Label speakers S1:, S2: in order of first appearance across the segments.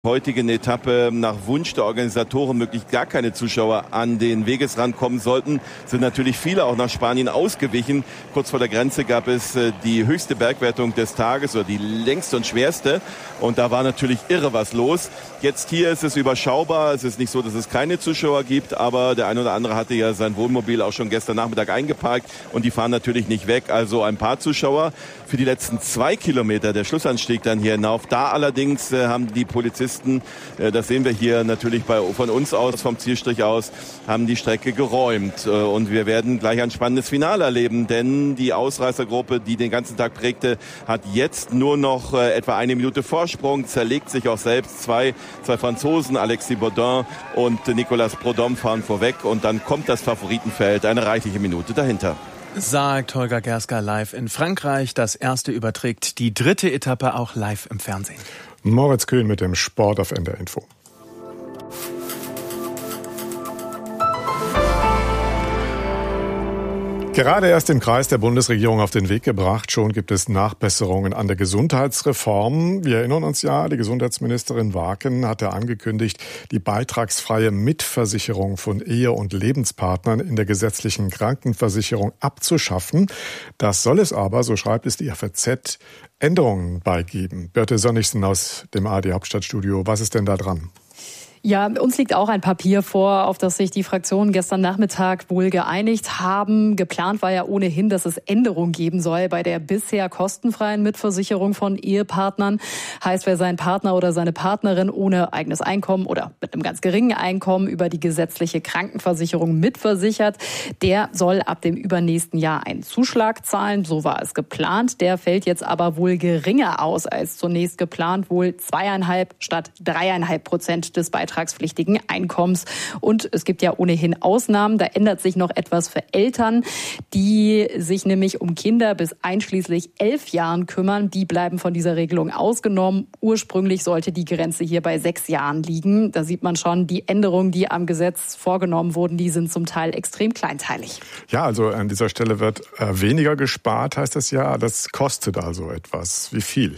S1: Heutigen Etappe nach Wunsch der Organisatoren möglichst gar keine Zuschauer an den Wegesrand kommen sollten, sind natürlich viele auch nach Spanien ausgewichen. Kurz vor der Grenze gab es die höchste Bergwertung des Tages oder die längste und schwerste. Und da war natürlich irre was los. Jetzt hier ist es überschaubar. Es ist nicht so, dass es keine Zuschauer gibt, aber der eine oder andere hatte ja sein Wohnmobil auch schon gestern Nachmittag eingeparkt und die fahren natürlich nicht weg. Also ein paar Zuschauer für die letzten 2 Kilometer, der Schlussanstieg dann hier hinauf. Da allerdings haben die Polizisten, das sehen wir hier natürlich von uns aus, vom Zielstrich aus, haben die Strecke geräumt. Und wir werden gleich ein spannendes Finale erleben, denn die Ausreißergruppe, die den ganzen Tag prägte, hat jetzt nur noch etwa 1 Minute Vorsprung, zerlegt sich auch selbst. Zwei Franzosen, Alexis Baudin und Nicolas Prudhomme fahren vorweg und dann kommt das Favoritenfeld, eine reichliche Minute dahinter.
S2: Sagt Holger Gersker live in Frankreich. Das erste überträgt die 3. Etappe auch live im Fernsehen.
S3: Moritz Köhn mit dem Sport auf NDR Info. Gerade erst im Kreis der Bundesregierung auf den Weg gebracht. Schon gibt es Nachbesserungen an der Gesundheitsreform. Wir erinnern uns ja, die Gesundheitsministerin Waken hatte angekündigt, die beitragsfreie Mitversicherung von Ehe- und Lebenspartnern in der gesetzlichen Krankenversicherung abzuschaffen. Das soll es aber, so schreibt es die FAZ, Änderungen beigeben. Birte Sönnigsen aus dem ARD Hauptstadtstudio. Was ist denn da dran?
S4: Ja, uns liegt auch ein Papier vor, auf das sich die Fraktionen gestern Nachmittag wohl geeinigt haben. Geplant war ja ohnehin, dass es Änderungen geben soll bei der bisher kostenfreien Mitversicherung von Ehepartnern. Heißt, wer seinen Partner oder seine Partnerin ohne eigenes Einkommen oder mit einem ganz geringen Einkommen über die gesetzliche Krankenversicherung mitversichert, der soll ab dem übernächsten Jahr einen Zuschlag zahlen. So war es geplant. Der fällt jetzt aber wohl geringer aus als zunächst geplant. Wohl 2,5 statt 3,5% des beitragspflichtigen Einkommens. Und es gibt ja ohnehin Ausnahmen. Da ändert sich noch etwas für Eltern, die sich nämlich um Kinder bis einschließlich 11 Jahren kümmern. Die bleiben von dieser Regelung ausgenommen. Ursprünglich sollte die Grenze hier bei 6 Jahren liegen. Da sieht man schon, die Änderungen, die am Gesetz vorgenommen wurden, die sind zum Teil extrem kleinteilig.
S3: Ja, also an dieser Stelle wird weniger gespart, heißt das ja. Das kostet also etwas. Wie viel?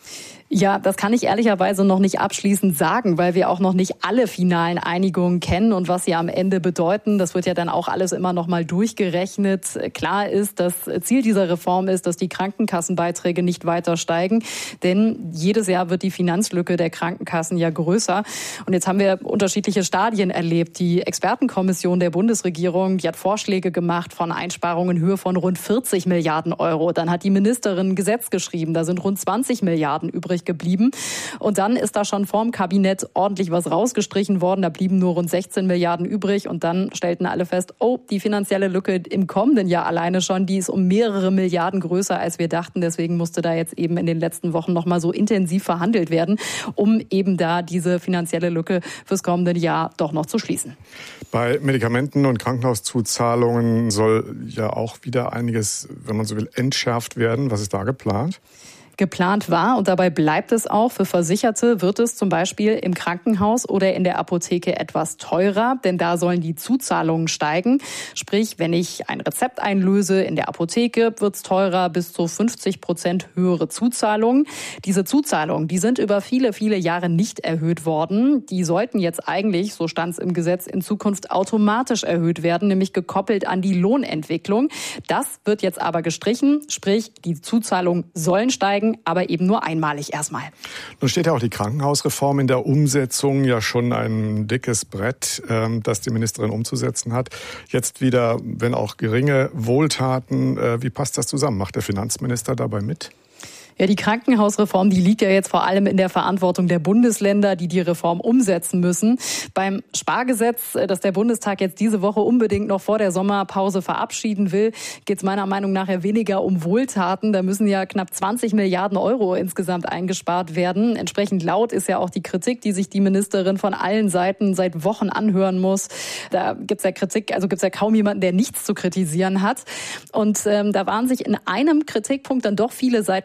S4: Ja, das kann ich ehrlicherweise noch nicht abschließend sagen, weil wir auch noch nicht alle finalen Einigungen kennen und was sie am Ende bedeuten. Das wird ja dann auch alles immer noch mal durchgerechnet. Klar ist, das Ziel dieser Reform ist, dass die Krankenkassenbeiträge nicht weiter steigen, denn jedes Jahr wird die Finanzlücke der Krankenkassen ja größer. Und jetzt haben wir unterschiedliche Stadien erlebt. Die Expertenkommission der Bundesregierung, die hat Vorschläge gemacht von Einsparungen in Höhe von rund 40 Milliarden Euro. Dann hat die Ministerin ein Gesetz geschrieben, da sind rund 20 Milliarden übrig geblieben. Und dann ist da schon vorm Kabinett ordentlich was rausgestrichen worden. Da blieben nur rund 16 Milliarden übrig. Und dann stellten alle fest, oh, die finanzielle Lücke im kommenden Jahr alleine schon, die ist um mehrere Milliarden größer, als wir dachten. Deswegen musste da jetzt eben in den letzten Wochen noch mal so intensiv verhandelt werden, um eben da diese finanzielle Lücke fürs kommende Jahr doch noch zu schließen.
S3: Bei Medikamenten und Krankenhauszuzahlungen soll ja auch wieder einiges, wenn man so will, entschärft werden. Was ist da geplant?
S4: Geplant war, und dabei bleibt es auch, für Versicherte wird es zum Beispiel im Krankenhaus oder in der Apotheke etwas teurer, denn da sollen die Zuzahlungen steigen. Sprich, wenn ich ein Rezept einlöse in der Apotheke, wird es teurer, bis zu 50% höhere Zuzahlungen. Diese Zuzahlungen, die sind über viele, viele Jahre nicht erhöht worden. Die sollten jetzt eigentlich, so stand es im Gesetz, in Zukunft automatisch erhöht werden, nämlich gekoppelt an die Lohnentwicklung. Das wird jetzt aber gestrichen, sprich, die Zuzahlungen sollen steigen, aber eben nur einmalig erstmal.
S3: Nun steht ja auch die Krankenhausreform in der Umsetzung, ja schon ein dickes Brett, das die Ministerin umzusetzen hat. Jetzt wieder, wenn auch geringe Wohltaten. Wie passt das zusammen? Macht der Finanzminister dabei mit?
S4: Ja, die Krankenhausreform, die liegt ja jetzt vor allem in der Verantwortung der Bundesländer, die die Reform umsetzen müssen. Beim Spargesetz, das der Bundestag jetzt diese Woche unbedingt noch vor der Sommerpause verabschieden will, geht es meiner Meinung nach ja weniger um Wohltaten. Da müssen ja knapp 20 Milliarden Euro insgesamt eingespart werden. Entsprechend laut ist ja auch die Kritik, die sich die Ministerin von allen Seiten seit Wochen anhören muss. Da gibt's ja Kritik, also gibt's ja kaum jemanden, der nichts zu kritisieren hat. Und da waren sich in einem Kritikpunkt dann doch viele Seiten einig.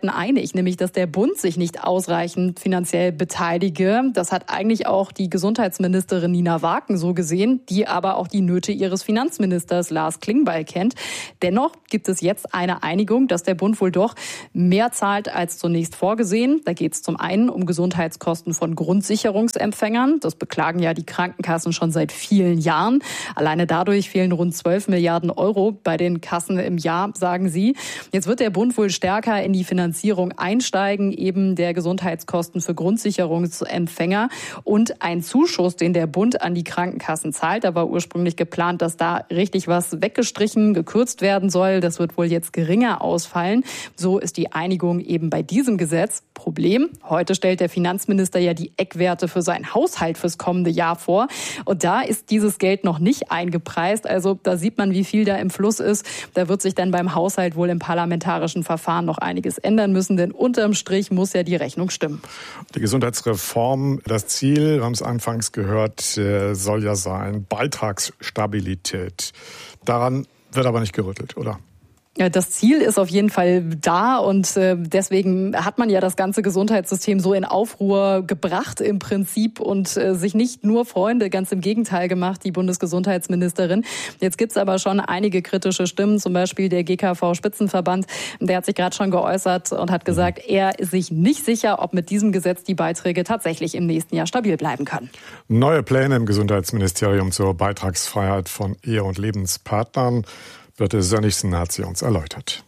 S4: einig, nämlich dass der Bund sich nicht ausreichend finanziell beteilige. Das hat eigentlich auch die Gesundheitsministerin Nina Waken so gesehen, die aber auch die Nöte ihres Finanzministers Lars Klingbeil kennt. Dennoch gibt es jetzt eine Einigung, dass der Bund wohl doch mehr zahlt als zunächst vorgesehen. Da geht es zum einen um Gesundheitskosten von Grundsicherungsempfängern. Das beklagen ja die Krankenkassen schon seit vielen Jahren. Alleine dadurch fehlen rund 12 Milliarden Euro bei den Kassen im Jahr, sagen sie. Jetzt wird der Bund wohl stärker in die Finanzierung einsteigen, eben der Gesundheitskosten für Grundsicherungsempfänger und ein Zuschuss, den der Bund an die Krankenkassen zahlt. Da war ursprünglich geplant, dass da richtig was weggestrichen, gekürzt werden soll. Das wird wohl jetzt geringer ausfallen. So ist die Einigung eben bei diesem Gesetz. Problem: Heute stellt der Finanzminister ja die Eckwerte für seinen Haushalt fürs kommende Jahr vor. Und da ist dieses Geld noch nicht eingepreist. Also da sieht man, wie viel da im Fluss ist. Da wird sich dann beim Haushalt wohl im parlamentarischen Verfahren noch einiges ändern müssen. Denn unterm Strich muss ja die Rechnung stimmen.
S3: Die Gesundheitsreform, das Ziel, wir haben es anfangs gehört, soll ja sein Beitragsstabilität. Daran wird aber nicht gerüttelt, oder?
S4: Das Ziel ist auf jeden Fall da und deswegen hat man ja das ganze Gesundheitssystem so in Aufruhr gebracht im Prinzip und sich nicht nur Freunde, ganz im Gegenteil gemacht, die Bundesgesundheitsministerin. Jetzt gibt's aber schon einige kritische Stimmen, zum Beispiel der GKV-Spitzenverband, der hat sich gerade schon geäußert und hat gesagt, er ist sich nicht sicher, ob mit diesem Gesetz die Beiträge tatsächlich im nächsten Jahr stabil bleiben können.
S3: Neue Pläne im Gesundheitsministerium zur Beitragsfreiheit von Ehe- und Lebenspartnern. Birte Sönnigsen hat sie uns erläutert.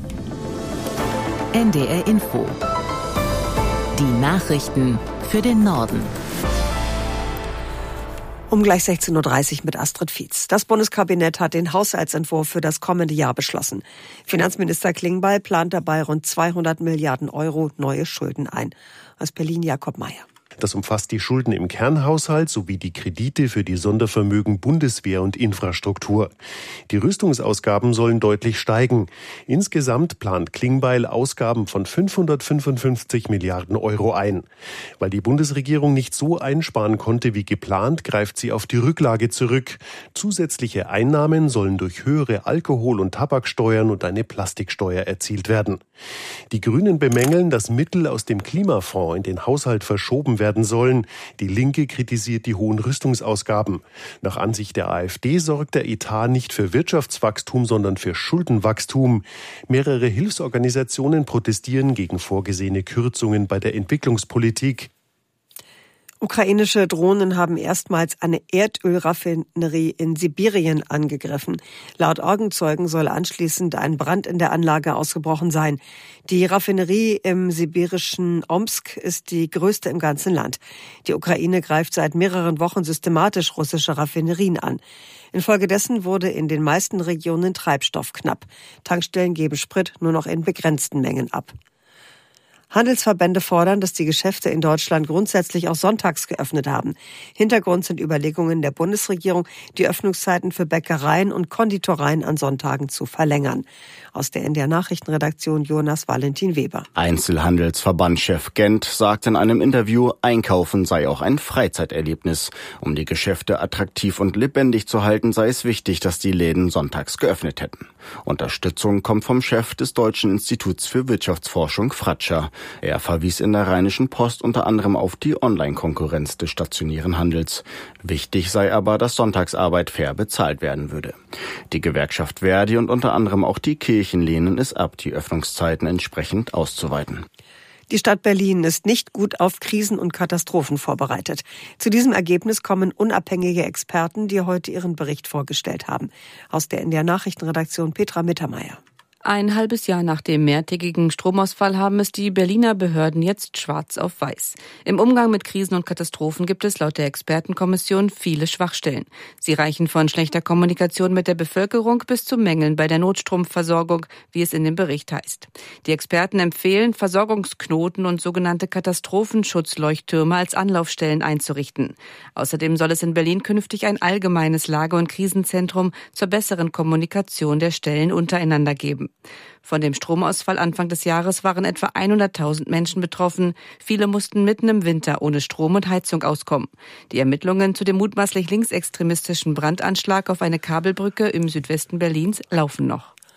S5: NDR Info. Die Nachrichten für den Norden.
S6: Um gleich 16.30 Uhr mit Astrid Fietz. Das Bundeskabinett hat den Haushaltsentwurf für das kommende Jahr beschlossen. Finanzminister Klingbeil plant dabei rund 200 Milliarden Euro neue Schulden ein. Aus Berlin Jakob Mayer.
S7: Das umfasst die Schulden im Kernhaushalt sowie die Kredite für die Sondervermögen Bundeswehr und Infrastruktur. Die Rüstungsausgaben sollen deutlich steigen. Insgesamt plant Klingbeil Ausgaben von 555 Milliarden Euro ein. Weil die Bundesregierung nicht so einsparen konnte wie geplant, greift sie auf die Rücklage zurück. Zusätzliche Einnahmen sollen durch höhere Alkohol- und Tabaksteuern und eine Plastiksteuer erzielt werden. Die Grünen bemängeln, dass Mittel aus dem Klimafonds in den Haushalt verschoben werden sollen. Die Linke kritisiert die hohen Rüstungsausgaben. Nach Ansicht der AfD sorgt der Etat nicht für Wirtschaftswachstum, sondern für Schuldenwachstum. Mehrere Hilfsorganisationen protestieren gegen vorgesehene Kürzungen bei der Entwicklungspolitik.
S6: Ukrainische Drohnen haben erstmals eine Erdölraffinerie in Sibirien angegriffen. Laut Augenzeugen soll anschließend ein Brand in der Anlage ausgebrochen sein. Die Raffinerie im sibirischen Omsk ist die größte im ganzen Land. Die Ukraine greift seit mehreren Wochen systematisch russische Raffinerien an. Infolgedessen wurde in den meisten Regionen Treibstoff knapp. Tankstellen geben Sprit nur noch in begrenzten Mengen ab. Handelsverbände fordern, dass die Geschäfte in Deutschland grundsätzlich auch sonntags geöffnet haben. Hintergrund sind Überlegungen der Bundesregierung, die Öffnungszeiten für Bäckereien und Konditoreien an Sonntagen zu verlängern. Aus der NDR Nachrichtenredaktion Jonas Valentin Weber.
S8: Einzelhandelsverbandchef Gent sagt in einem Interview, Einkaufen sei auch ein Freizeiterlebnis. Um die Geschäfte attraktiv und lebendig zu halten, sei es wichtig, dass die Läden sonntags geöffnet hätten. Unterstützung kommt vom Chef des Deutschen Instituts für Wirtschaftsforschung, Fratscher. Er verwies in der Rheinischen Post unter anderem auf die Online-Konkurrenz des stationären Handels. Wichtig sei aber, dass Sonntagsarbeit fair bezahlt werden würde. Die Gewerkschaft Verdi und unter anderem auch die Kirchen lehnen es ab, die Öffnungszeiten entsprechend auszuweiten.
S6: Die Stadt Berlin ist nicht gut auf Krisen und Katastrophen vorbereitet. Zu diesem Ergebnis kommen unabhängige Experten, die heute ihren Bericht vorgestellt haben. Aus der NDR Nachrichtenredaktion Petra Mittermeier.
S9: Ein halbes Jahr nach dem mehrtägigen Stromausfall haben es die Berliner Behörden jetzt schwarz auf weiß. Im Umgang mit Krisen und Katastrophen gibt es laut der Expertenkommission viele Schwachstellen. Sie reichen von schlechter Kommunikation mit der Bevölkerung bis zu Mängeln bei der Notstromversorgung, wie es in dem Bericht heißt. Die Experten empfehlen, Versorgungsknoten und sogenannte Katastrophenschutzleuchttürme als Anlaufstellen einzurichten. Außerdem soll es in Berlin künftig ein allgemeines Lage- und Krisenzentrum zur besseren Kommunikation der Stellen untereinander geben. Von dem Stromausfall Anfang des Jahres waren etwa 100.000 Menschen betroffen. Viele mussten mitten im Winter ohne Strom und Heizung auskommen. Die Ermittlungen zu dem mutmaßlich linksextremistischen Brandanschlag auf eine Kabelbrücke im Südwesten Berlins laufen noch.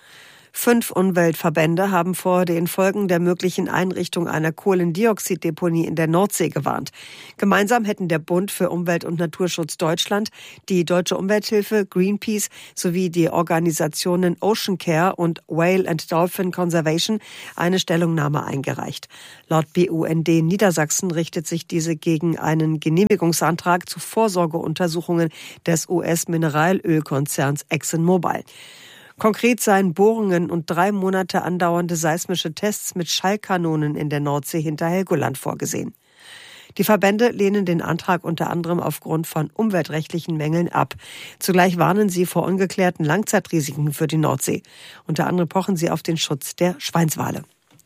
S6: 5 Umweltverbände haben vor den Folgen der möglichen Einrichtung einer Kohlendioxiddeponie in der Nordsee gewarnt. Gemeinsam hätten der Bund für Umwelt- und Naturschutz Deutschland, die Deutsche Umwelthilfe, Greenpeace sowie die Organisationen Ocean Care und Whale and Dolphin Conservation eine Stellungnahme eingereicht. Laut BUND Niedersachsen richtet sich diese gegen einen Genehmigungsantrag zu Vorsorgeuntersuchungen des US-Mineralölkonzerns ExxonMobil. Konkret seien Bohrungen und 3 Monate andauernde seismische Tests mit Schallkanonen in der Nordsee hinter Helgoland vorgesehen. Die Verbände lehnen den Antrag unter anderem aufgrund von umweltrechtlichen Mängeln ab. Zugleich warnen sie vor ungeklärten Langzeitrisiken für die Nordsee. Unter anderem pochen sie auf den Schutz der Schweinswale.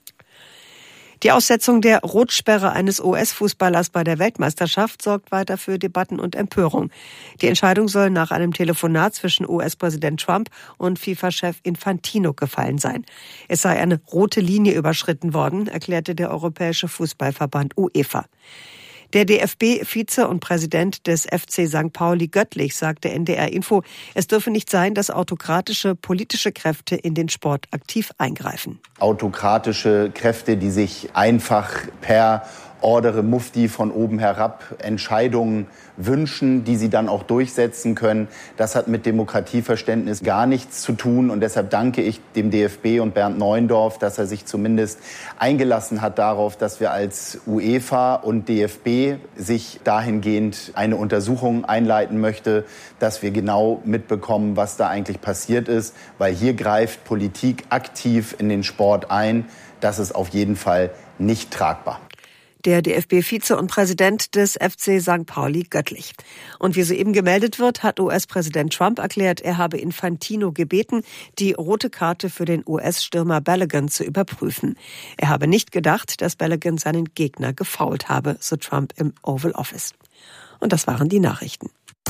S6: Die Aussetzung der Rotsperre eines US-Fußballers bei der Weltmeisterschaft sorgt weiter für Debatten und Empörung. Die Entscheidung soll nach einem Telefonat zwischen US-Präsident Trump und FIFA-Chef Infantino gefallen sein. Es sei eine rote Linie überschritten worden, erklärte der Europäische Fußballverband UEFA. Der DFB-Vize und Präsident des FC St. Pauli Göttlich sagte NDR Info, es dürfe nicht sein, dass autokratische politische Kräfte in den Sport aktiv eingreifen.
S10: Autokratische Kräfte, die sich einfach per Ordere Mufti von oben herab Entscheidungen wünschen, die sie dann auch durchsetzen können. Das hat mit Demokratieverständnis gar nichts zu tun. Und deshalb danke ich dem DFB und Bernd Neuendorf, dass er sich zumindest eingelassen hat darauf, dass wir als UEFA und DFB sich dahingehend eine Untersuchung einleiten möchte, dass wir genau mitbekommen, was da eigentlich passiert ist. Weil hier greift Politik aktiv in den Sport ein. Das ist auf jeden Fall nicht tragbar.
S6: Der DFB-Vize und Präsident des FC St. Pauli Göttlich. Und wie soeben gemeldet wird, hat US-Präsident Trump erklärt, er habe Infantino gebeten, die rote Karte für den US-Stürmer Balogun zu überprüfen. Er habe nicht gedacht, dass Balogun seinen Gegner gefoult habe, so Trump im Oval Office. Und das waren die Nachrichten.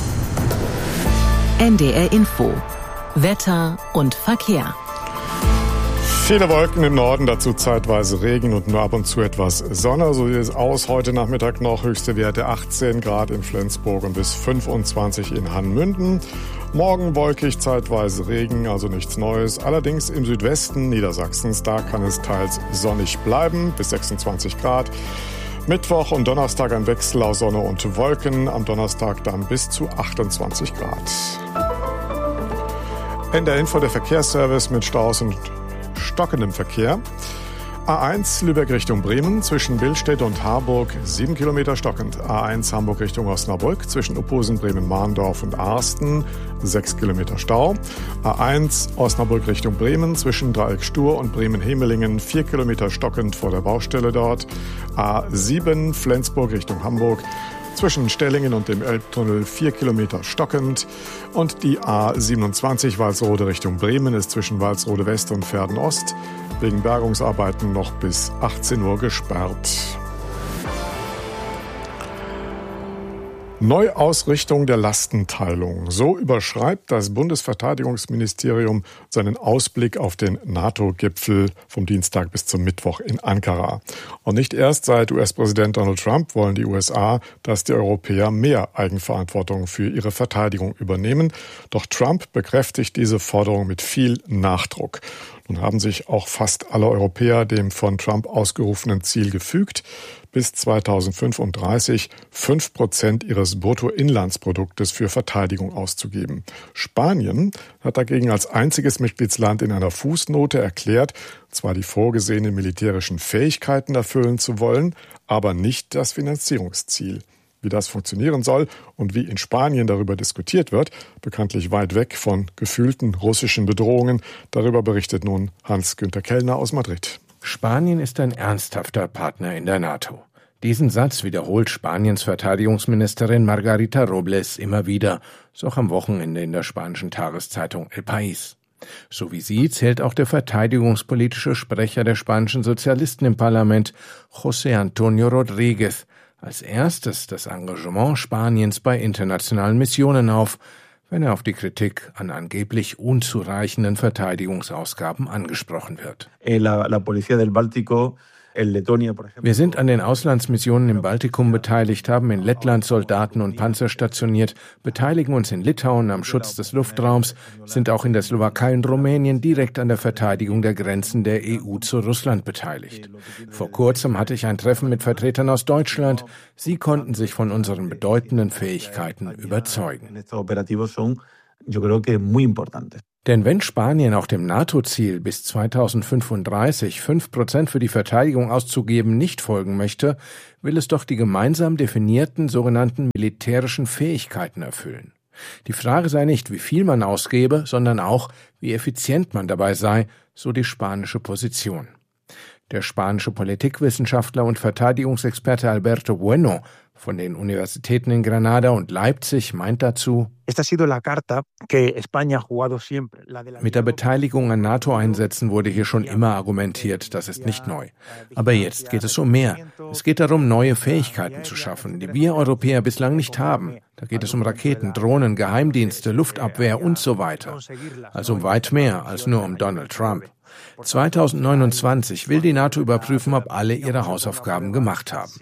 S5: NDR Info. Wetter und Verkehr.
S3: Viele Wolken im Norden, dazu zeitweise Regen und nur ab und zu etwas Sonne. So sieht es aus. Heute Nachmittag noch höchste Werte 18 Grad in Flensburg und bis 25 in Hanmünden. Morgen wolkig, zeitweise Regen, also nichts Neues. Allerdings im Südwesten Niedersachsens, da kann es teils sonnig bleiben, bis 26 Grad. Mittwoch und Donnerstag ein Wechsel aus Sonne und Wolken. Am Donnerstag dann bis zu 28 Grad. NDR Info, der Verkehrsservice mit Staus und stockendem Verkehr. A1 Lübeck Richtung Bremen zwischen Billstedt und Harburg 7 Kilometer stockend. A1 Hamburg Richtung Osnabrück zwischen Uphusen, Bremen-Mahndorf und Arsten 6 Kilometer Stau. A1 Osnabrück Richtung Bremen zwischen Dreieck Stur und Bremen-Hemelingen 4 Kilometer stockend vor der Baustelle dort. A7 Flensburg Richtung Hamburg zwischen Stellingen und dem Elbtunnel 4 Kilometer stockend. Und die A27 Walsrode Richtung Bremen ist zwischen Walsrode West und Verden Ost wegen Bergungsarbeiten noch bis 18 Uhr gesperrt. Neuausrichtung der Lastenteilung. So überschreibt das Bundesverteidigungsministerium seinen Ausblick auf den NATO-Gipfel vom Dienstag bis zum Mittwoch in Ankara. Und nicht erst seit US-Präsident Donald Trump wollen die USA, dass die Europäer mehr Eigenverantwortung für ihre Verteidigung übernehmen. Doch Trump bekräftigt diese Forderung mit viel Nachdruck. Nun haben sich auch fast alle Europäer dem von Trump ausgerufenen Ziel gefügt, bis 2035 5% ihres Bruttoinlandsproduktes für Verteidigung auszugeben. Spanien hat dagegen als einziges Mitgliedsland in einer Fußnote erklärt, zwar die vorgesehenen militärischen Fähigkeiten erfüllen zu wollen, aber nicht das Finanzierungsziel. Wie das funktionieren soll und wie in Spanien darüber diskutiert wird, bekanntlich weit weg von gefühlten russischen Bedrohungen, darüber berichtet nun Hans-Günter Kellner aus Madrid.
S11: Spanien ist ein ernsthafter Partner in der NATO. Diesen Satz wiederholt Spaniens Verteidigungsministerin Margarita Robles immer wieder, so auch am Wochenende in der spanischen Tageszeitung El País. So wie sie zählt auch der verteidigungspolitische Sprecher der spanischen Sozialisten im Parlament, José Antonio Rodríguez, als erstes das Engagement Spaniens bei internationalen Missionen auf, wenn er auf die Kritik an angeblich unzureichenden Verteidigungsausgaben angesprochen wird.
S12: La Policía del Báltico
S11: Wir sind an den Auslandsmissionen im Baltikum beteiligt, haben in Lettland Soldaten und Panzer stationiert, beteiligen uns in Litauen am Schutz des Luftraums, sind auch in der Slowakei und Rumänien direkt an der Verteidigung der Grenzen der EU zu Russland beteiligt. Vor kurzem hatte ich ein Treffen mit Vertretern aus Deutschland. Sie konnten sich von unseren bedeutenden Fähigkeiten überzeugen. Denn wenn Spanien auch dem NATO-Ziel bis 2035 5% für die Verteidigung auszugeben nicht folgen möchte, will es doch die gemeinsam definierten sogenannten militärischen Fähigkeiten erfüllen. Die Frage sei nicht, wie viel man ausgebe, sondern auch, wie effizient man dabei sei, so die spanische Position. Der spanische Politikwissenschaftler und Verteidigungsexperte Alberto Bueno von den Universitäten in Granada und Leipzig meint dazu: Mit der Beteiligung an NATO-Einsätzen wurde hier schon immer argumentiert, das ist nicht neu. Aber jetzt geht es um mehr. Es geht darum, neue Fähigkeiten zu schaffen, die wir Europäer bislang nicht haben. Da geht es um Raketen, Drohnen, Geheimdienste, Luftabwehr und so weiter. Also um weit mehr als nur um Donald Trump. 2029 will die NATO überprüfen, ob alle ihre Hausaufgaben gemacht haben.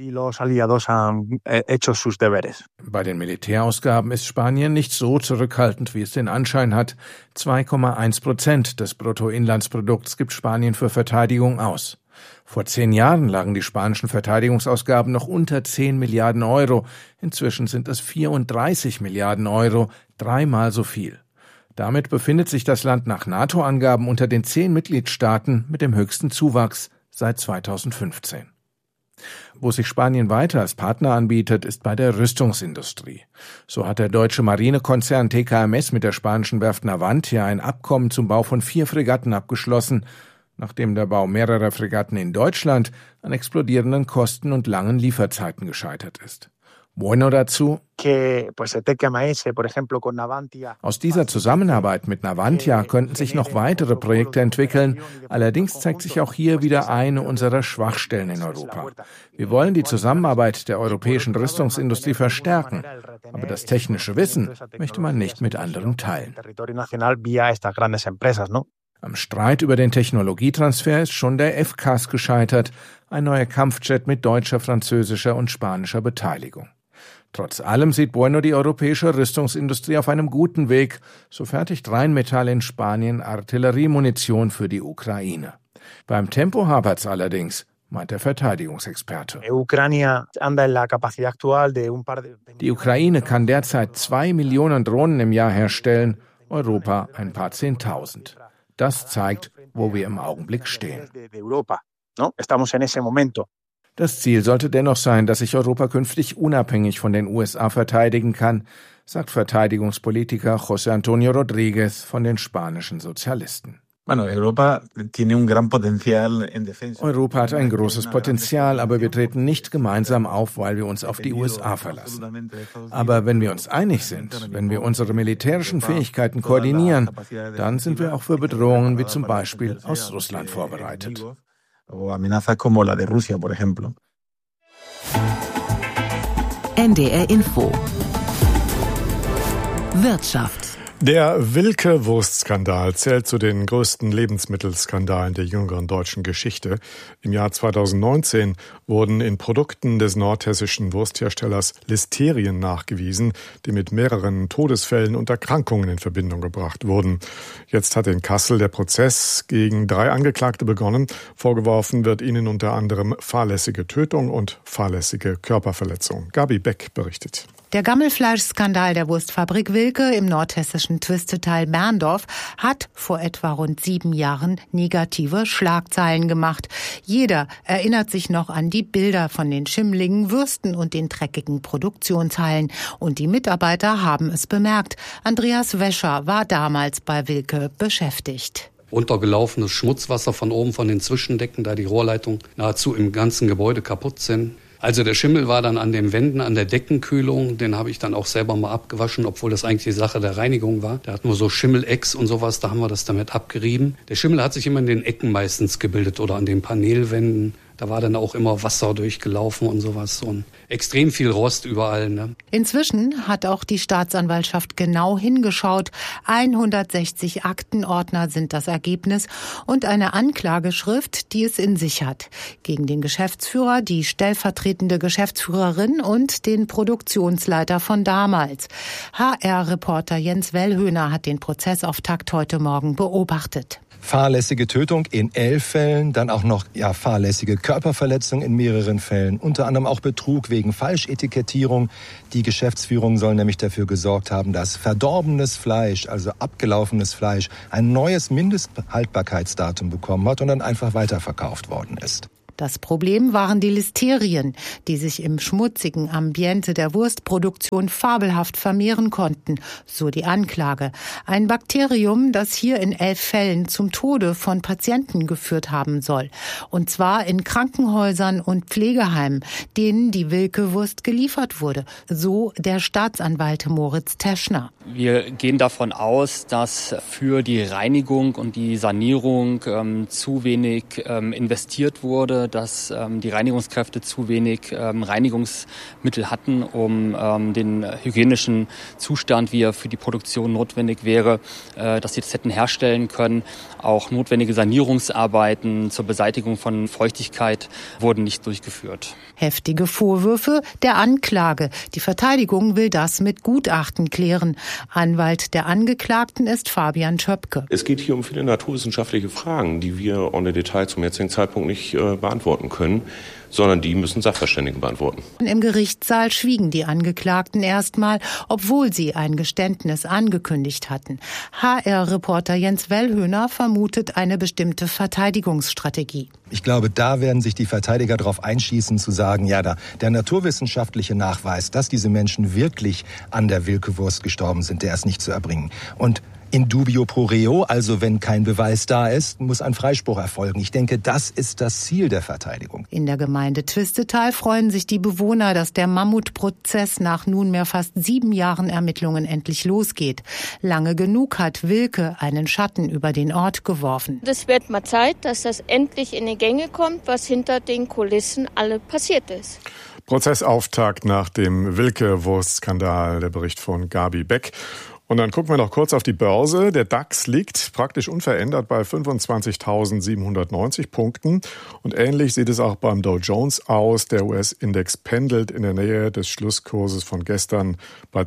S11: Bei den Militärausgaben ist Spanien nicht so zurückhaltend, wie es den Anschein hat. 2,1% des Bruttoinlandsprodukts gibt Spanien für Verteidigung aus. Vor 10 Jahren lagen die spanischen Verteidigungsausgaben noch unter 10 Milliarden Euro. Inzwischen sind es 34 Milliarden Euro, 3-mal so viel. Damit befindet sich das Land nach NATO-Angaben unter den 10 Mitgliedstaaten mit dem höchsten Zuwachs seit 2015. Wo sich Spanien weiter als Partner anbietet, ist bei der Rüstungsindustrie. So hat der deutsche Marinekonzern TKMS mit der spanischen Werft Navantia ein Abkommen zum Bau von 4 Fregatten abgeschlossen, nachdem der Bau mehrerer Fregatten in Deutschland an explodierenden Kosten und langen Lieferzeiten gescheitert ist. Bueno dazu: Aus dieser Zusammenarbeit mit Navantia könnten sich noch weitere Projekte entwickeln. Allerdings zeigt sich auch hier wieder eine unserer Schwachstellen in Europa. Wir wollen die Zusammenarbeit der europäischen Rüstungsindustrie verstärken, aber das technische Wissen möchte man nicht mit anderen teilen. Am Streit über den Technologietransfer ist schon der FCAS gescheitert, ein neuer Kampfjet mit deutscher, französischer und spanischer Beteiligung. Trotz allem sieht Bueno die europäische Rüstungsindustrie auf einem guten Weg. So fertigt Rheinmetall in Spanien Artilleriemunition für die Ukraine. Beim Tempo hapert's allerdings, meint der Verteidigungsexperte. Die Ukraine kann derzeit 2 Millionen Drohnen im Jahr herstellen, Europa ein paar 10.000. Das zeigt, wo wir im Augenblick stehen. Das Ziel sollte dennoch sein, dass sich Europa künftig unabhängig von den USA verteidigen kann, sagt Verteidigungspolitiker José Antonio Rodríguez von den spanischen Sozialisten. Europa hat ein großes Potenzial, aber wir treten nicht gemeinsam auf, weil wir uns auf die USA verlassen. Aber wenn wir uns einig sind, wenn wir unsere militärischen Fähigkeiten koordinieren, dann sind wir auch für Bedrohungen wie zum Beispiel aus Russland vorbereitet.
S5: NDR Info Wirtschaft.
S3: Der Wilke-Wurst-Skandal zählt zu den größten Lebensmittelskandalen der jüngeren deutschen Geschichte. Im Jahr 2019 wurden in Produkten des nordhessischen Wurstherstellers Listerien nachgewiesen, die mit mehreren Todesfällen und Erkrankungen in Verbindung gebracht wurden. Jetzt hat in Kassel der Prozess gegen 3 Angeklagte begonnen. Vorgeworfen wird ihnen unter anderem fahrlässige Tötung und fahrlässige Körperverletzung. Gabi Beck berichtet.
S12: Der Gammelfleischskandal der Wurstfabrik Wilke im nordhessischen Twistetal Berndorf hat vor etwa rund 7 Jahren negative Schlagzeilen gemacht. Jeder erinnert sich noch an die Bilder von den schimmligen Würsten und den dreckigen Produktionshallen. Und die Mitarbeiter haben es bemerkt. Andreas Wäscher war damals bei Wilke beschäftigt.
S13: Runtergelaufenes Schmutzwasser von oben von den Zwischendecken, da die Rohrleitungen nahezu im ganzen Gebäude kaputt sind. Also der Schimmel war dann an den Wänden, an der Deckenkühlung. Den habe ich dann auch selber mal abgewaschen, obwohl das eigentlich die Sache der Reinigung war. Da hatten wir so Schimmelecks und sowas, da haben wir das damit abgerieben. Der Schimmel hat sich immer in den Ecken meistens gebildet oder an den Paneelwänden. Da war dann auch immer Wasser durchgelaufen und sowas und extrem viel Rost überall. Ne?
S12: Inzwischen hat auch die Staatsanwaltschaft genau hingeschaut. 160 Aktenordner sind das Ergebnis und eine Anklageschrift, die es in sich hat. Gegen den Geschäftsführer, die stellvertretende Geschäftsführerin und den Produktionsleiter von damals. HR-Reporter Jens Wellhöhner hat den Prozessauftakt heute Morgen beobachtet.
S14: Fahrlässige Tötung in 11 Fällen, dann auch noch fahrlässige Körperverletzung in mehreren Fällen, unter anderem auch Betrug wegen Falschetikettierung. Die Geschäftsführung soll nämlich dafür gesorgt haben, dass verdorbenes Fleisch, also abgelaufenes Fleisch, ein neues Mindesthaltbarkeitsdatum bekommen hat und dann einfach weiterverkauft worden ist.
S12: Das Problem waren die Listerien, die sich im schmutzigen Ambiente der Wurstproduktion fabelhaft vermehren konnten, so die Anklage. Ein Bakterium, das hier in 11 Fällen zum Tode von Patienten geführt haben soll. Und zwar in Krankenhäusern und Pflegeheimen, denen die Wilke-Wurst geliefert wurde. So der Staatsanwalt Moritz Teschner.
S15: Wir gehen davon aus, dass für die Reinigung und die Sanierung zu wenig investiert wurde, dass die Reinigungskräfte zu wenig Reinigungsmittel hatten, um den hygienischen Zustand, wie er für die Produktion notwendig wäre, dass sie das hätten herstellen können. Auch notwendige Sanierungsarbeiten zur Beseitigung von Feuchtigkeit wurden nicht durchgeführt.
S12: Heftige Vorwürfe der Anklage. Die Verteidigung will das mit Gutachten klären. Anwalt der Angeklagten ist Fabian Schöpke.
S16: Es geht hier um viele naturwissenschaftliche Fragen, die wir en Detail zum jetzigen Zeitpunkt nicht beantworten können, sondern die müssen Sachverständige beantworten.
S12: Im Gerichtssaal schwiegen die Angeklagten erstmal, obwohl sie ein Geständnis angekündigt hatten. HR-Reporter Jens Wellhöhner vermutet eine bestimmte Verteidigungsstrategie.
S14: Ich glaube, da werden sich die Verteidiger darauf einschießen, zu sagen, der naturwissenschaftliche Nachweis, dass diese Menschen wirklich an der Wilke-Wurst gestorben sind, der ist nicht zu erbringen. Und in dubio pro reo, also wenn kein Beweis da ist, muss ein Freispruch erfolgen. Ich denke, das ist das Ziel der Verteidigung.
S12: In der Gemeinde Twistetal freuen sich die Bewohner, dass der Mammutprozess nach nunmehr fast 7 Jahren Ermittlungen endlich losgeht. Lange genug hat Wilke einen Schatten über den Ort geworfen.
S17: Es wird mal Zeit, dass das endlich in die Gänge kommt, was hinter den Kulissen alle passiert ist.
S3: Prozessauftakt nach dem Wilke-Wurst-Skandal, der Bericht von Gabi Beck. Und dann gucken wir noch kurz auf die Börse. Der DAX liegt praktisch unverändert bei 25.790 Punkten. Und ähnlich sieht es auch beim Dow Jones aus. Der US-Index pendelt in der Nähe des Schlusskurses von gestern bei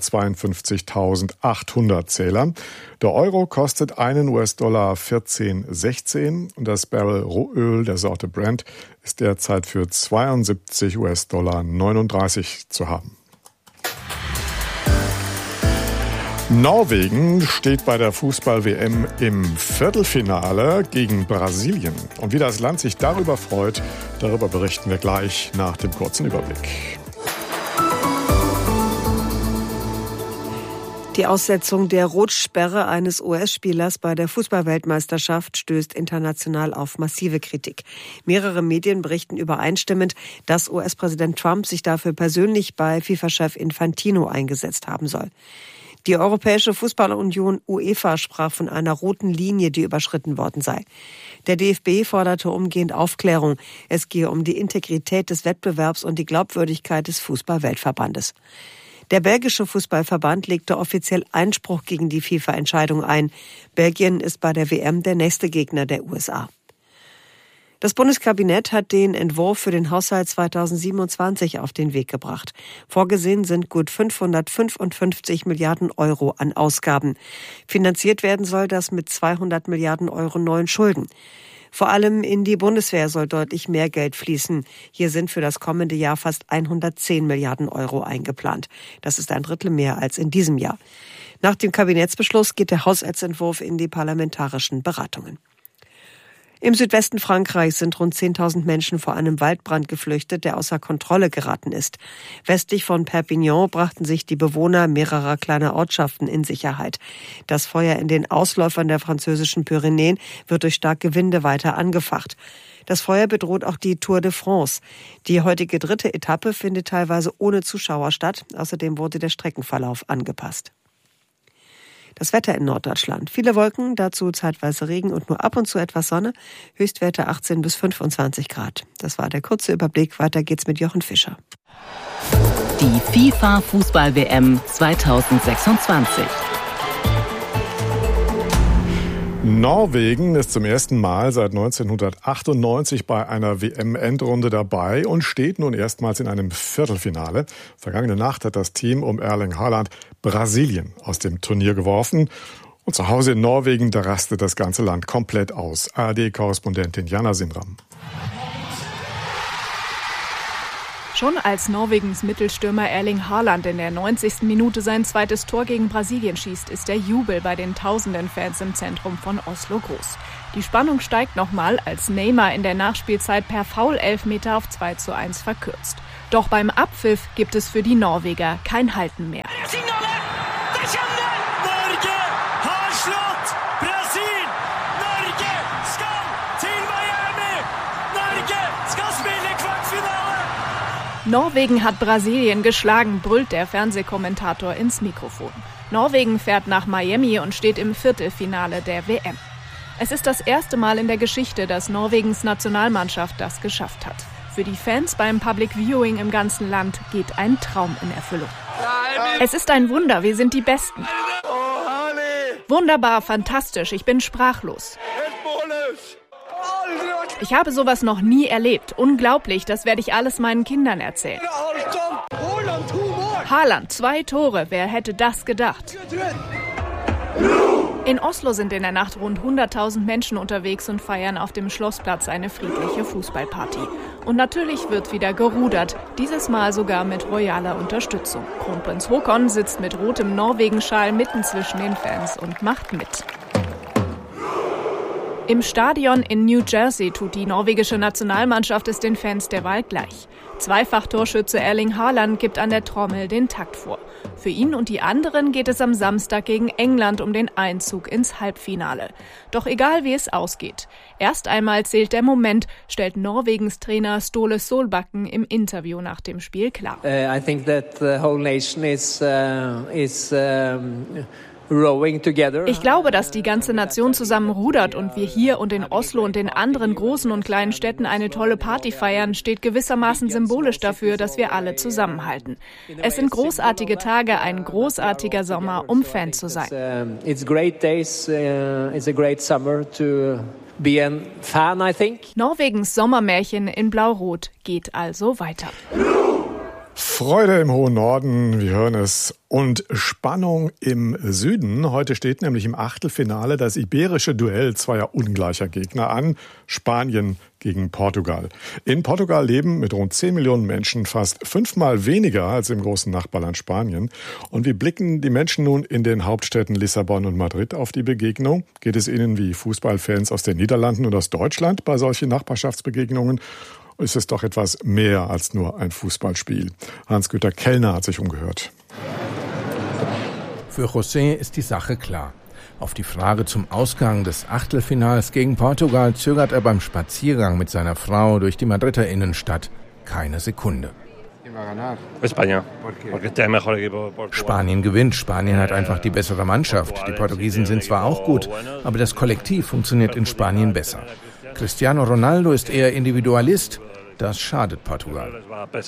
S3: 52.800 Zählern. Der Euro kostet einen US-Dollar 14,16 und das Barrel Rohöl der Sorte Brent ist derzeit für 72 US-Dollar 39 zu haben. Norwegen steht bei der Fußball-WM im Viertelfinale gegen Brasilien. Und wie das Land sich darüber freut, darüber berichten wir gleich nach dem kurzen Überblick.
S6: Die Aussetzung der Rotsperre eines US-Spielers bei der Fußball-Weltmeisterschaft stößt international auf massive Kritik. Mehrere Medien berichten übereinstimmend, dass US-Präsident Trump sich dafür persönlich bei FIFA-Chef Infantino eingesetzt haben soll. Die Europäische Fußballunion UEFA sprach von einer roten Linie, die überschritten worden sei. Der DFB forderte umgehend Aufklärung. Es gehe um die Integrität des Wettbewerbs und die Glaubwürdigkeit des Fußball-Weltverbandes. Der belgische Fußballverband legte offiziell Einspruch gegen die FIFA-Entscheidung ein. Belgien ist bei der WM der nächste Gegner der USA. Das Bundeskabinett hat den Entwurf für den Haushalt 2027 auf den Weg gebracht. Vorgesehen sind gut 555 Milliarden Euro an Ausgaben. Finanziert werden soll das mit 200 Milliarden Euro neuen Schulden. Vor allem in die Bundeswehr soll deutlich mehr Geld fließen. Hier sind für das kommende Jahr fast 110 Milliarden Euro eingeplant. Das ist ein Drittel mehr als in diesem Jahr. Nach dem Kabinettsbeschluss geht der Haushaltsentwurf in die parlamentarischen Beratungen. Im Südwesten Frankreichs sind rund 10.000 Menschen vor einem Waldbrand geflüchtet, der außer Kontrolle geraten ist. Westlich von Perpignan brachten sich die Bewohner mehrerer kleiner Ortschaften in Sicherheit. Das Feuer in den Ausläufern der französischen Pyrenäen wird durch starke Winde weiter angefacht. Das Feuer bedroht auch die Tour de France. Die heutige 3. Etappe findet teilweise ohne Zuschauer statt. Außerdem wurde der Streckenverlauf angepasst. Das Wetter in Norddeutschland. Viele Wolken, dazu zeitweise Regen und nur ab und zu etwas Sonne. Höchstwerte 18 bis 25 Grad. Das war der kurze Überblick. Weiter geht's mit Jochen Fischer.
S5: Die FIFA-Fußball-WM 2026.
S3: Norwegen ist zum ersten Mal seit 1998 bei einer WM-Endrunde dabei und steht nun erstmals in einem Viertelfinale. Vergangene Nacht hat das Team um Erling Haaland Brasilien aus dem Turnier geworfen. Und zu Hause in Norwegen, da rastet das ganze Land komplett aus. ARD-Korrespondentin Jana Sindram.
S18: Schon als Norwegens Mittelstürmer Erling Haaland in der 90. Minute sein zweites Tor gegen Brasilien schießt, ist der Jubel bei den tausenden Fans im Zentrum von Oslo groß. Die Spannung steigt nochmal, als Neymar in der Nachspielzeit per Foul-Elfmeter auf 2:1 verkürzt. Doch beim Abpfiff gibt es für die Norweger kein Halten mehr. Norwegen hat Brasilien geschlagen, brüllt der Fernsehkommentator ins Mikrofon. Norwegen fährt nach Miami und steht im Viertelfinale der WM. Es ist das erste Mal in der Geschichte, dass Norwegens Nationalmannschaft das geschafft hat. Für die Fans beim Public Viewing im ganzen Land geht ein Traum in Erfüllung. Es ist ein Wunder, wir sind die Besten. Wunderbar, fantastisch, ich bin sprachlos. Ich habe sowas noch nie erlebt. Unglaublich, das werde ich alles meinen Kindern erzählen. Haaland, 2 Tore, wer hätte das gedacht? In Oslo sind in der Nacht rund 100.000 Menschen unterwegs und feiern auf dem Schlossplatz eine friedliche Fußballparty. Und natürlich wird wieder gerudert, dieses Mal sogar mit royaler Unterstützung. Kronprinz Haakon sitzt mit rotem Norwegenschal mitten zwischen den Fans und macht mit. Im Stadion in New Jersey tut die norwegische Nationalmannschaft es den Fans derweil gleich. Zweifach-Torschütze Erling Haaland gibt an der Trommel den Takt vor. Für ihn und die anderen geht es am Samstag gegen England um den Einzug ins Halbfinale. Doch egal wie es ausgeht, erst einmal zählt der Moment, stellt Norwegens Trainer Ståle Solbakken im Interview nach dem Spiel klar.
S19: I think that the whole nation is
S18: Ich glaube, dass die ganze Nation zusammen rudert und wir hier und in Oslo und in anderen großen und kleinen Städten eine tolle Party feiern, steht gewissermaßen symbolisch dafür, dass wir alle zusammenhalten. Es sind großartige Tage, ein großartiger Sommer, um Fan zu sein.
S19: It's great days, it's a great summer to be a fan, I think.
S18: Norwegens Sommermärchen in Blau-Rot geht also weiter.
S3: Freude im hohen Norden, wir hören es, und Spannung im Süden. Heute steht nämlich im Achtelfinale das iberische Duell zweier ungleicher Gegner an, Spanien gegen Portugal. In Portugal leben mit rund 10 Millionen Menschen fast 5-mal weniger als im großen Nachbarland Spanien. Und wie blicken die Menschen nun in den Hauptstädten Lissabon und Madrid auf die Begegnung? Geht es ihnen wie Fußballfans aus den Niederlanden und aus Deutschland bei solchen Nachbarschaftsbegegnungen? Ist es doch etwas mehr als nur ein Fußballspiel. Hans-Güter Kellner hat sich umgehört.
S11: Für José ist die Sache klar. Auf die Frage zum Ausgang des Achtelfinals gegen Portugal zögert er beim Spaziergang mit seiner Frau durch die Madrider Innenstadt keine Sekunde. Spanien gewinnt. Spanien hat einfach die bessere Mannschaft. Die Portugiesen sind zwar auch gut, aber das Kollektiv funktioniert in Spanien besser. Cristiano Ronaldo ist eher Individualist. Das schadet Portugal.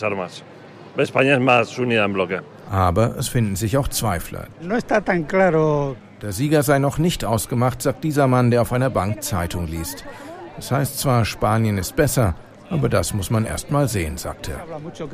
S11: Aber es finden sich auch Zweifler. Der Sieger sei noch nicht ausgemacht, sagt dieser Mann, der auf einer Bank Zeitung liest. Das heißt zwar, Spanien ist besser, aber das muss man erst mal sehen, sagt er.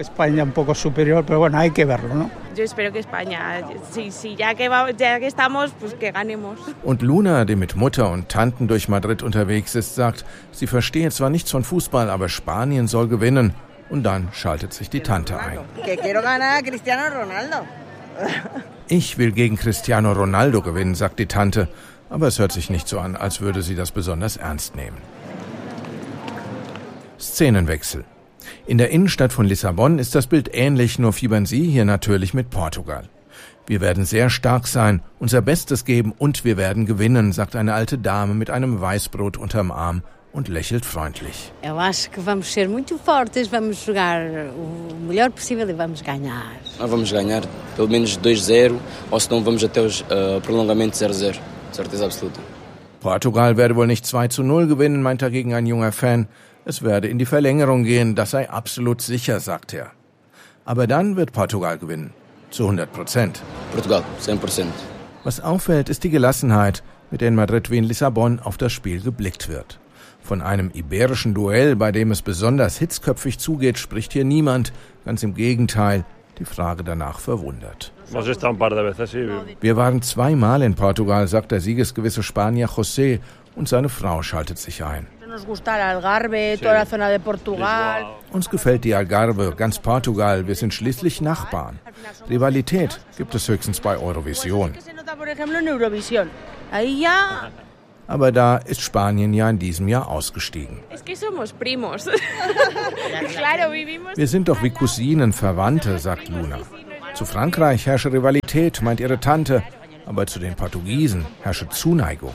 S11: Und Luna, die mit Mutter und Tanten durch Madrid unterwegs ist, sagt, sie verstehe zwar nichts von Fußball, aber Spanien soll gewinnen. Und dann schaltet sich die Tante ein. Ich will gegen Cristiano Ronaldo gewinnen, sagt die Tante. Aber es hört sich nicht so an, als würde sie das besonders ernst nehmen. Szenenwechsel. In der Innenstadt von Lissabon ist das Bild ähnlich, nur fiebern Sie hier natürlich mit Portugal. Wir werden sehr stark sein, unser Bestes geben und wir werden gewinnen, sagt eine alte Dame mit einem Weißbrot unterm Arm und lächelt freundlich.
S20: Eu acho que vamos ser muito fortes, vamos jogar o melhor possível e vamos ganhar.
S21: Vamos ganhar, pelo menos 2-0, ou senão vamos até os prolongamento 0-0, certeza absoluta.
S11: Portugal werde wohl nicht 2-0 gewinnen, meint dagegen ein junger Fan. Es werde in die Verlängerung gehen, das sei absolut sicher, sagt er. Aber dann wird Portugal gewinnen, zu 100%.
S21: Portugal, 100%.
S11: Was auffällt, ist die Gelassenheit, mit der in Madrid wie in Lissabon auf das Spiel geblickt wird. Von einem iberischen Duell, bei dem es besonders hitzköpfig zugeht, spricht hier niemand. Ganz im Gegenteil, die Frage danach verwundert. Wir waren 2-mal in Portugal, sagt der siegesgewisse Spanier José, und seine Frau schaltet sich ein. Uns gefällt die Algarve, ganz Portugal, wir sind schließlich Nachbarn. Rivalität gibt es höchstens bei Eurovision. Aber da ist Spanien ja in diesem Jahr ausgestiegen. Wir sind doch wie Cousinen, Verwandte, sagt Luna. Zu Frankreich herrsche Rivalität, meint ihre Tante, aber zu den Portugiesen herrsche Zuneigung.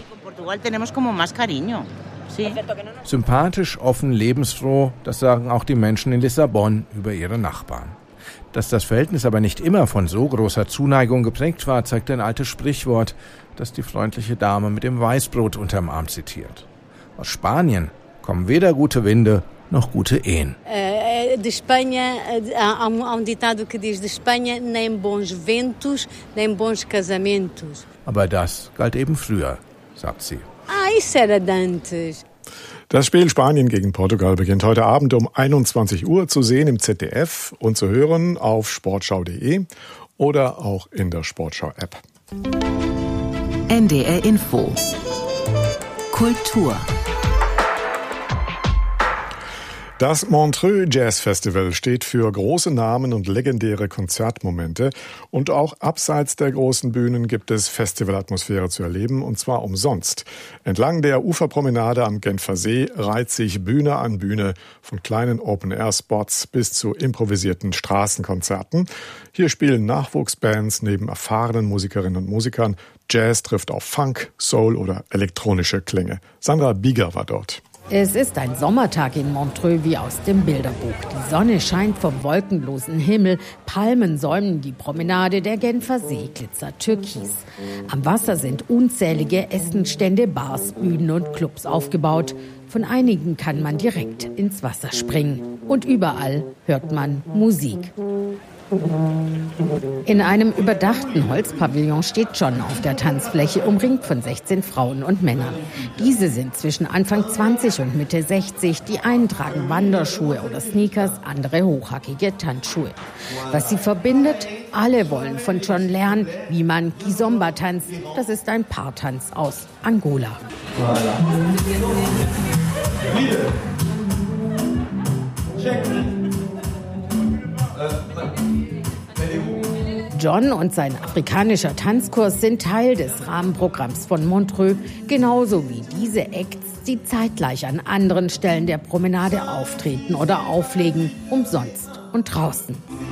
S11: Sympathisch, offen, lebensfroh, das sagen auch die Menschen in Lissabon über ihre Nachbarn. Dass das Verhältnis aber nicht immer von so großer Zuneigung geprägt war, zeigt ein altes Sprichwort, das die freundliche Dame mit dem Weißbrot unterm Arm zitiert. Aus Spanien kommen weder gute Winde noch gute Ehen.
S20: De Espanha, há ditado que diz: de Espanha nem bons ventos, nem bons casamentos.
S11: Aber das galt eben früher, sagt sie.
S20: Isso era de antes.
S3: Das Spiel Spanien gegen Portugal beginnt heute Abend um 21 Uhr zu sehen im ZDF und zu hören auf sportschau.de oder auch in der Sportschau-App.
S5: NDR Info. Kultur.
S3: Das Montreux Jazz Festival steht für große Namen und legendäre Konzertmomente. Und auch abseits der großen Bühnen gibt es Festivalatmosphäre zu erleben, und zwar umsonst. Entlang der Uferpromenade am Genfer See reiht sich Bühne an Bühne, von kleinen Open-Air-Spots bis zu improvisierten Straßenkonzerten. Hier spielen Nachwuchsbands neben erfahrenen Musikerinnen und Musikern. Jazz trifft auf Funk, Soul oder elektronische Klänge. Sandra Bieger war dort.
S22: Es ist ein Sommertag in Montreux wie aus dem Bilderbuch. Die Sonne scheint vom wolkenlosen Himmel, Palmen säumen die Promenade, der Genfer See glitzert türkis. Am Wasser sind unzählige Essenstände, Bars, Bühnen und Clubs aufgebaut. Von einigen kann man direkt ins Wasser springen. Und überall hört man Musik. In einem überdachten Holzpavillon steht John auf der Tanzfläche, umringt von 16 Frauen und Männern. Diese sind zwischen Anfang 20 und Mitte 60. Die einen tragen Wanderschuhe oder Sneakers, andere hochhackige Tanzschuhe. Was sie verbindet? Alle wollen von John lernen, wie man Kizomba tanzt. Das ist ein Paartanz aus Angola. John und sein afrikanischer Tanzkurs sind Teil des Rahmenprogramms von Montreux, genauso wie diese Acts, die zeitgleich an anderen Stellen der Promenade auftreten oder auflegen, umsonst und draußen.